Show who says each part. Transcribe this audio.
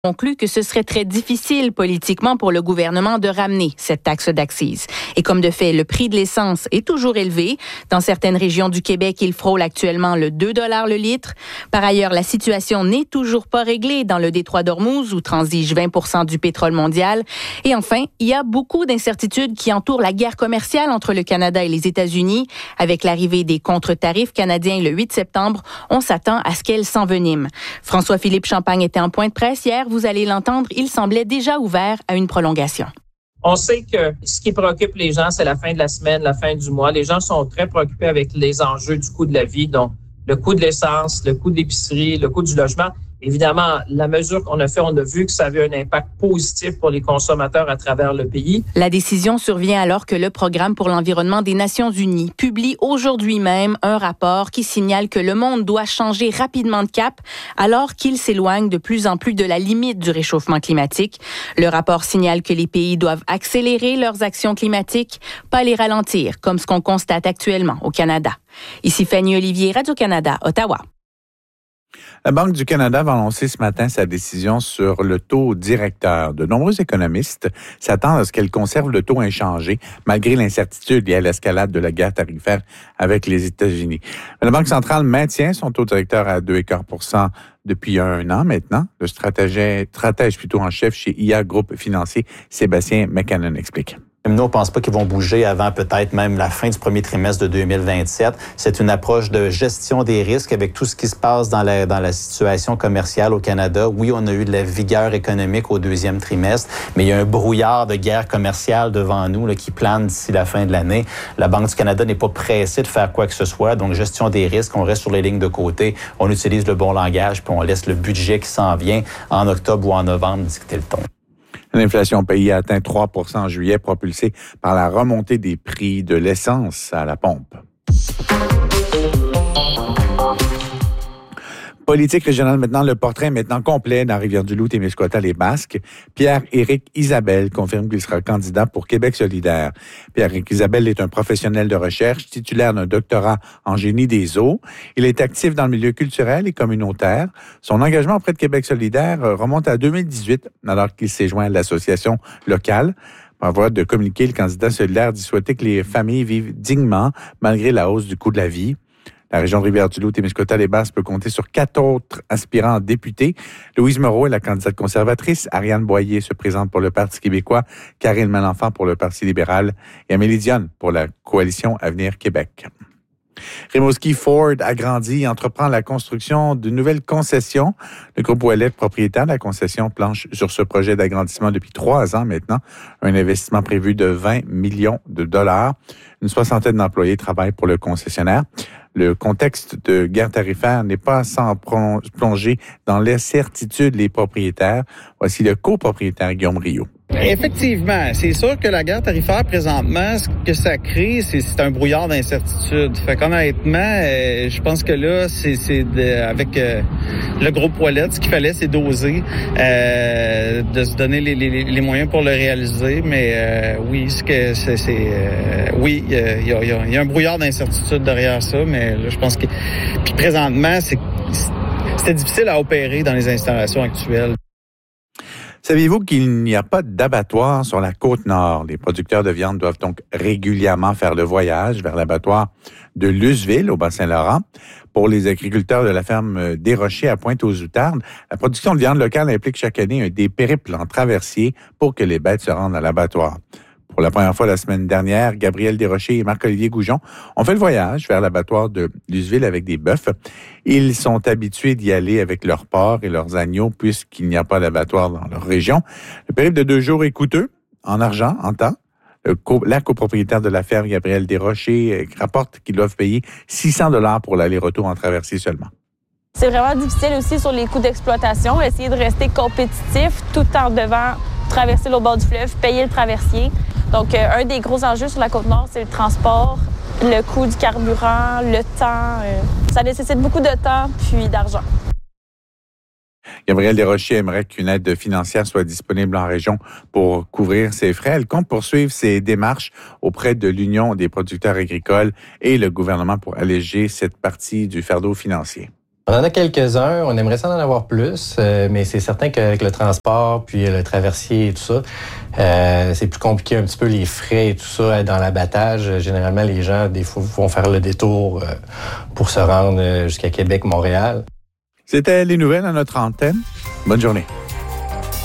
Speaker 1: conclut que ce serait très difficile politiquement pour le gouvernement de ramener cette taxe d'accise. Et comme de fait, le prix de l'essence est toujours élevé. Dans certaines régions du Québec, il frôle actuellement le 2 $ le litre. Par ailleurs, la situation n'est toujours pas réglée dans le détroit d'Ormuz où transige 20% du pétrole mondial. Et enfin, il y a beaucoup d'incertitudes qui entourent la guerre commerciale entre le Canada et les États-Unis. Avec l'arrivée des contre-tarifs canadiens le 8 septembre, on s'attend à ce qu'elle s'envenime. François-Philippe Champagne était en point de presse hier. Vous allez l'entendre, il semblait déjà ouvert à une prolongation.
Speaker 2: On sait que ce qui préoccupe les gens, c'est la fin de la semaine, la fin du mois. Les gens sont très préoccupés avec les enjeux du coût de la vie, donc le coût de l'essence, le coût de l'épicerie, le coût du logement. Évidemment, la mesure qu'on a fait, on a vu que ça avait un impact positif pour les consommateurs à travers le pays.
Speaker 1: La décision survient alors que le Programme pour l'environnement des Nations unies publie aujourd'hui même un rapport qui signale que le monde doit changer rapidement de cap alors qu'il s'éloigne de plus en plus de la limite du réchauffement climatique. Le rapport signale que les pays doivent accélérer leurs actions climatiques, pas les ralentir, comme ce qu'on constate actuellement au Canada. Ici Fanny Olivier, Radio-Canada, Ottawa.
Speaker 3: La Banque du Canada va annoncer ce matin sa décision sur le taux directeur. De nombreux économistes s'attendent à ce qu'elle conserve le taux inchangé, malgré l'incertitude liée à l'escalade de la guerre tarifaire avec les États-Unis. La Banque centrale maintient son taux directeur à 2,25% depuis un an maintenant. Le stratège en chef chez IA Groupe Financier, Sébastien McCannon, explique.
Speaker 4: Nous, on ne pense pas qu'ils vont bouger avant peut-être même la fin du premier trimestre de 2027. C'est une approche de gestion des risques avec tout ce qui se passe dans la situation commerciale au Canada. Oui, on a eu de la vigueur économique au deuxième trimestre, mais il y a un brouillard de guerre commerciale devant nous là, qui plane d'ici la fin de l'année. La Banque du Canada n'est pas pressée de faire quoi que ce soit. Donc, gestion des risques, on reste sur les lignes de côté, on utilise le bon langage, puis on laisse le budget qui s'en vient en octobre ou en novembre dicter le ton.
Speaker 3: L'inflation au pays a atteint 3% en juillet, propulsée par la remontée des prix de l'essence à la pompe. Politique régionale maintenant, le portrait est maintenant complet dans Rivière-du-Loup, Témiscouata, les Basques. Pierre-Éric Isabelle confirme qu'il sera candidat pour Québec solidaire. Pierre-Éric Isabelle est un professionnel de recherche, titulaire d'un doctorat en génie des eaux. Il est actif dans le milieu culturel et communautaire. Son engagement auprès de Québec solidaire remonte à 2018, alors qu'il s'est joint à l'association locale. Par voie de communiquer, le candidat solidaire dit souhaiter que les familles vivent dignement malgré la hausse du coût de la vie. La région de Rivière-du-Loup, Témiscouata-les-Basses peut compter sur 4 autres aspirants députés. Louise Moreau est la candidate conservatrice. Ariane Boyer se présente pour le Parti québécois. Karine Malenfant pour le Parti libéral. Et Amélie Dionne pour la coalition Avenir Québec. Rimouski Ford agrandit et entreprend la construction d'une nouvelle concession. Le groupe Ouellet, propriétaire de la concession, planche sur ce projet d'agrandissement depuis 3 ans maintenant. Un investissement prévu de 20 millions de dollars. Une soixantaine d'employés travaillent pour le concessionnaire. Le contexte de guerre tarifaire n'est pas sans plonger dans l'incertitude les propriétaires. Voici le copropriétaire Guillaume Rio.
Speaker 5: Effectivement, c'est sûr que la guerre tarifaire présentement, ce que ça crée, c'est un brouillard d'incertitude. Fait qu'honnêtement, je pense que là, avec le groupe Ouellet, ce qu'il fallait, c'est d'oser, de se donner les moyens pour le réaliser. Mais oui, il y a un brouillard d'incertitude derrière ça, mais là, je pense que puis présentement, c'était difficile à opérer dans les installations actuelles.
Speaker 3: Saviez-vous qu'il n'y a pas d'abattoir sur la Côte-Nord? Les producteurs de viande doivent donc régulièrement faire le voyage vers l'abattoir de Luceville, au Bas-Saint-Laurent. Pour les agriculteurs de la ferme des Rochers à Pointe-aux-Outardes, la production de viande locale implique chaque année des périples en traversier pour que les bêtes se rendent à l'abattoir. Pour la première fois la semaine dernière, Gabriel Desrochers et Marc-Olivier Goujon ont fait le voyage vers l'abattoir de Luceville avec des bœufs. Ils sont habitués d'y aller avec leurs porcs et leurs agneaux puisqu'il n'y a pas d'abattoir dans leur région. Le périple de 2 jours est coûteux, en argent, en temps. La copropriétaire de la ferme, Gabriel Desrochers, rapporte qu'ils doivent payer 600 $ pour l'aller-retour en traversier seulement.
Speaker 6: C'est vraiment difficile aussi sur les coûts d'exploitation, essayer de rester compétitif tout en devant traverser l'autre bord du fleuve, payer le traversier. Donc, un des gros enjeux sur la Côte-Nord, c'est le transport, le coût du carburant, le temps. Ça nécessite beaucoup de temps puis d'argent.
Speaker 3: Gabriel Desrochers aimerait qu'une aide financière soit disponible en région pour couvrir ses frais. Elle compte poursuivre ses démarches auprès de l'Union des producteurs agricoles et le gouvernement pour alléger cette partie du fardeau financier.
Speaker 7: On en a quelques-uns, on aimerait ça en avoir plus, mais c'est certain qu'avec le transport, puis le traversier et tout ça, c'est plus compliqué un petit peu les frais et tout ça dans l'abattage. Généralement, les gens, des fois, vont faire le détour pour se rendre jusqu'à Québec, Montréal.
Speaker 3: C'était les nouvelles à notre antenne. Bonne journée.